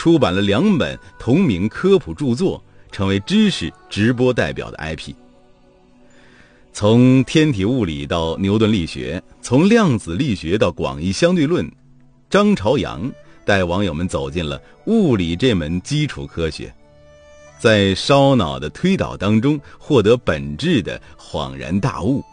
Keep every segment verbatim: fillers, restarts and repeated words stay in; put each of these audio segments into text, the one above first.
出版了两本同名科普著作，成为知识直播代表的 I P。 从天体物理到牛顿力学，从量子力学到广义相对论，张朝阳带网友们走进了物理这门基础科学，在烧脑的推导当中获得本质的恍然大悟。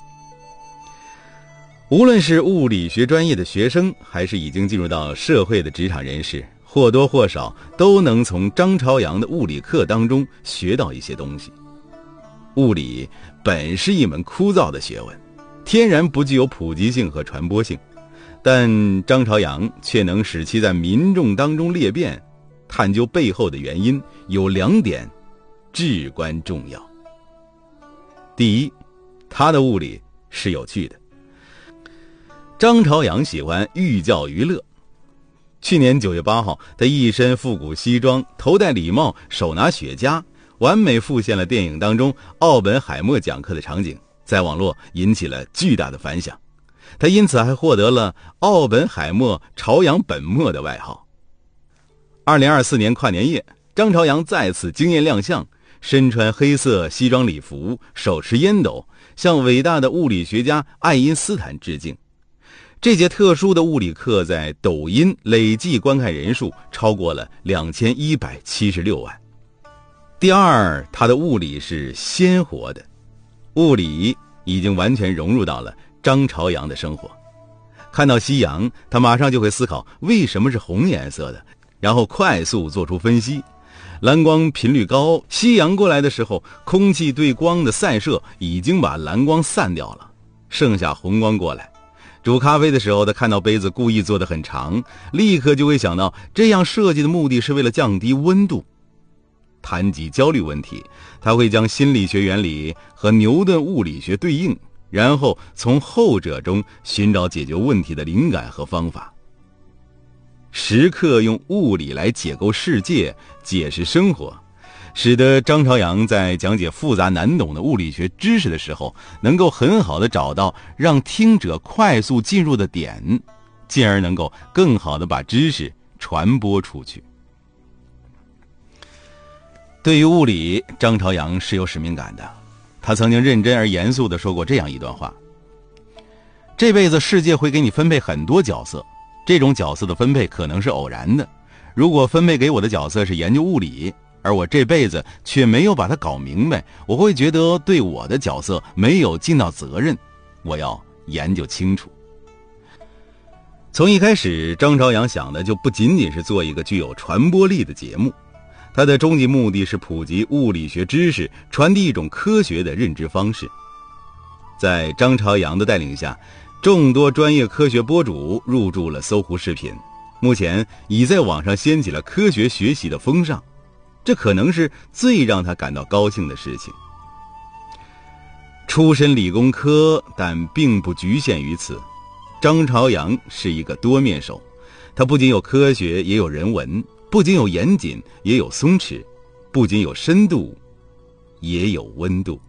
无论是物理学专业的学生，还是已经进入到社会的职场人士，或多或少都能从张朝阳的物理课当中学到一些东西。物理本是一门枯燥的学问，天然不具有普及性和传播性，但张朝阳却能使其在民众当中裂变，探究背后的原因，有两点至关重要。第一，他的物理是有趣的。张朝阳喜欢寓教于乐。去年九月八号，他一身复古西装，头戴礼帽，手拿雪茄，完美复现了电影当中奥本海默讲课的场景，在网络引起了巨大的反响。他因此还获得了奥本海默朝阳本默的外号。二零二四年跨年夜，张朝阳再次惊艳亮相，身穿黑色西装礼服，手持烟斗，向伟大的物理学家爱因斯坦致敬。这节特殊的物理课在抖音累计观看人数超过了两千一百七十六万。第二，他的物理是鲜活的，物理已经完全融入到了张朝阳的生活。看到夕阳，他马上就会思考为什么是红颜色的，然后快速做出分析。蓝光频率高，夕阳过来的时候，空气对光的散射已经把蓝光散掉了，剩下红光过来。煮咖啡的时候，他看到杯子故意做得很长，立刻就会想到这样设计的目的是为了降低温度。谈及焦虑问题，他会将心理学原理和牛顿物理学对应，然后从后者中寻找解决问题的灵感和方法。时刻用物理来解构世界，解释生活，使得张朝阳在讲解复杂难懂的物理学知识的时候，能够很好地找到让听者快速进入的点，进而能够更好地把知识传播出去。对于物理，张朝阳是有使命感的。他曾经认真而严肃地说过这样一段话：这辈子世界会给你分配很多角色，这种角色的分配可能是偶然的。如果分配给我的角色是研究物理，而我这辈子却没有把它搞明白，我会觉得对我的角色没有尽到责任，我要研究清楚。从一开始，张朝阳想的就不仅仅是做一个具有传播力的节目，他的终极目的是普及物理学知识，传递一种科学的认知方式。在张朝阳的带领下，众多专业科学博主入驻了搜狐视频，目前已在网上掀起了科学学习的风尚，这可能是最让他感到高兴的事情。出身理工科，但并不局限于此。张朝阳是一个多面手，他不仅有科学，也有人文，不仅有严谨，也有松弛，不仅有深度，也有温度。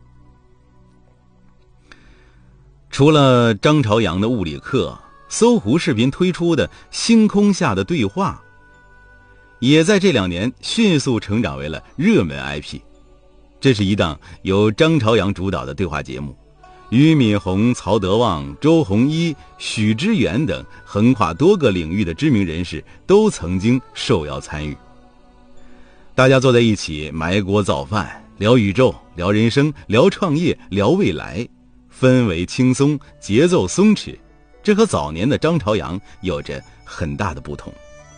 除了张朝阳的物理课，搜狐视频推出的《星空下的对话》也在这两年迅速成长为了热门 I P。 这是一档由张朝阳主导的对话节目，俞敏洪、曹德旺、周鸿祎、许知远等横跨多个领域的知名人士都曾经受邀参与。大家坐在一起埋锅造饭，聊宇宙，聊人生，聊创业，聊未来，氛围轻松，节奏松弛，这和早年的张朝阳有着很大的不同。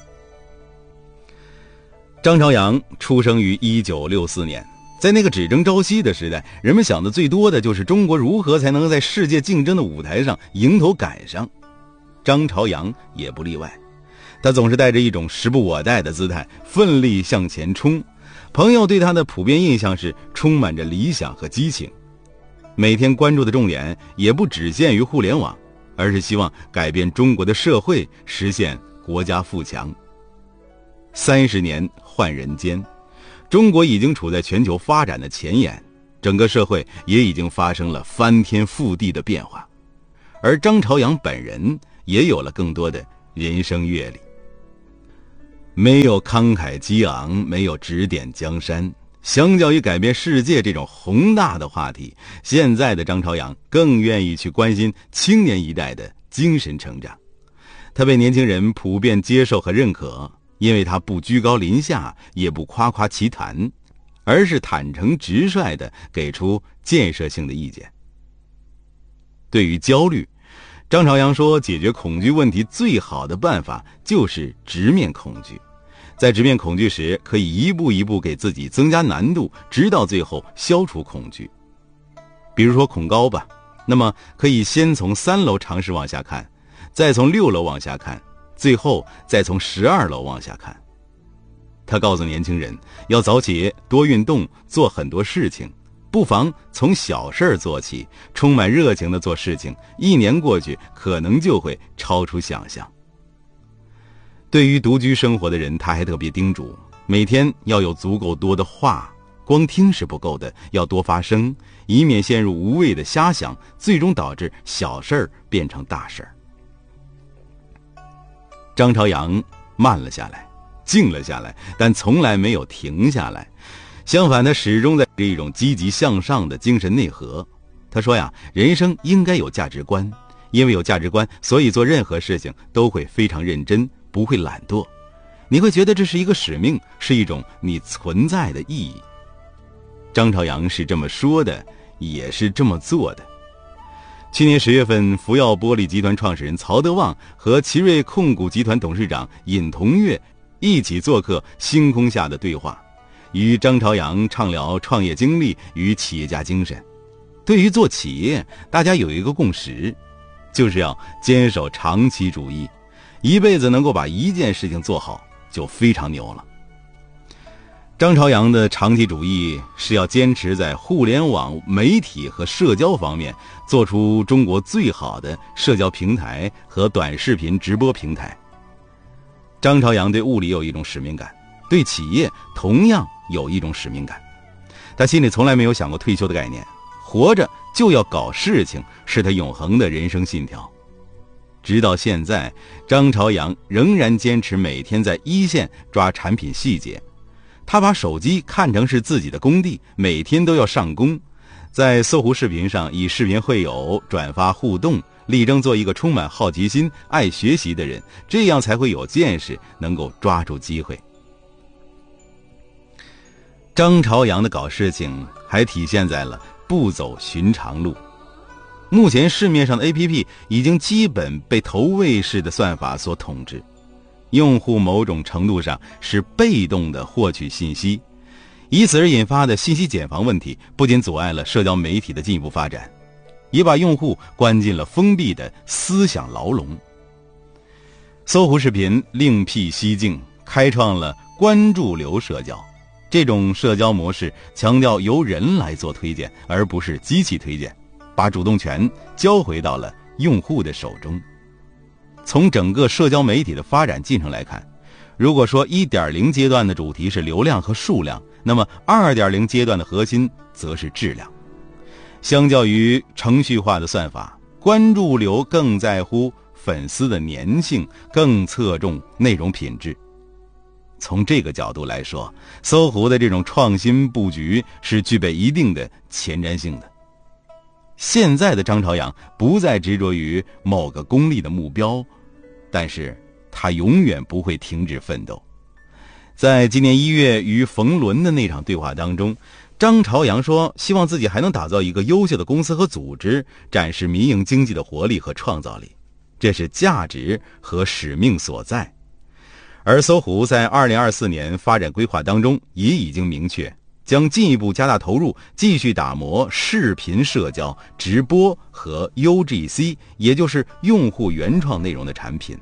张朝阳出生于一九六四年，在那个只争朝夕的时代，人们想的最多的就是中国如何才能在世界竞争的舞台上迎头赶上。张朝阳也不例外，他总是带着一种时不我待的姿态，奋力向前冲。朋友对他的普遍印象是充满着理想和激情，每天关注的重点也不只限于互联网，而是希望改变中国的社会，实现国家富强。三十年换人间，中国已经处在全球发展的前沿，整个社会也已经发生了翻天覆地的变化，而张朝阳本人也有了更多的人生阅历。 没有慷慨激昂，没有指点江山。相较于改变世界这种宏大的话题，现在的张朝阳更愿意去关心青年一代的精神成长。他被年轻人普遍接受和认可，因为他不居高临下，也不夸夸其谈，而是坦诚直率地给出建设性的意见。对于焦虑，张朝阳说，解决恐惧问题最好的办法就是直面恐惧。在直面恐惧时，可以一步一步给自己增加难度，直到最后消除恐惧。比如说恐高吧，那么可以先从三楼尝试往下看，再从六楼往下看，最后再从十二楼往下看。他告诉年轻人，要早起，多运动，做很多事情，不妨从小事做起，充满热情地做事情，一年过去，可能就会超出想象。对于独居生活的人，他还特别叮嘱，每天要有足够多的话，光听是不够的，要多发声，以免陷入无谓的瞎想，最终导致小事儿变成大事儿。张朝阳慢了下来，静了下来，但从来没有停下来。相反，他始终在这一种积极向上的精神内核。他说呀，人生应该有价值观，因为有价值观，所以做任何事情都会非常认真，不会懒惰。你会觉得这是一个使命，是一种你存在的意义。张朝阳是这么说的，也是这么做的。去年十月份，福耀玻璃集团创始人曹德旺和奇瑞控股集团董事长尹同跃一起做客《星空下的对话》，与张朝阳畅聊创业经历与企业家精神。对于做企业，大家有一个共识，就是要坚守长期主义，一辈子能够把一件事情做好就非常牛了。张朝阳的长期主义是要坚持在互联网媒体和社交方面做出中国最好的社交平台和短视频直播平台。张朝阳对物理有一种使命感，对企业同样有一种使命感。他心里从来没有想过退休的概念，活着就要搞事情，是他永恒的人生信条。直到现在，张朝阳仍然坚持每天在一线抓产品细节。他把手机看成是自己的工地，每天都要上工。在搜狐视频上以视频会友，转发互动，力争做一个充满好奇心、爱学习的人，这样才会有见识，能够抓住机会。张朝阳的搞事情还体现在了不走寻常路。目前市面上的 A P P 已经基本被投喂式的算法所统治，用户某种程度上是被动的获取信息，以此而引发的信息茧房问题，不仅阻碍了社交媒体的进一步发展，也把用户关进了封闭的思想牢笼。搜狐视频另辟蹊径，开创了关注流社交。这种社交模式强调由人来做推荐，而不是机器推荐，把主动权交回到了用户的手中。从整个社交媒体的发展进程来看，如果说 一点零 阶段的主题是流量和数量，那么 二点零 阶段的核心则是质量。相较于程序化的算法，关注流更在乎粉丝的粘性，更侧重内容品质。从这个角度来说，搜狐的这种创新布局是具备一定的前瞻性的。现在的张朝阳不再执着于某个功利的目标，但是他永远不会停止奋斗。在今年一月与冯仑的那场对话当中，张朝阳说，希望自己还能打造一个优秀的公司和组织，展示民营经济的活力和创造力，这是价值和使命所在。而搜狐在二零二四年发展规划当中也已经明确，将进一步加大投入，继续打磨视频社交、直播和 U G C， 也就是用户原创内容的产品。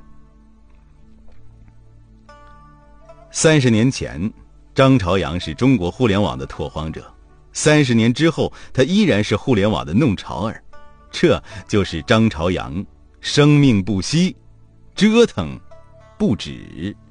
三十年前，张朝阳是中国互联网的拓荒者；三十年之后，他依然是互联网的弄潮儿。这就是张朝阳，生命不息，折腾不止。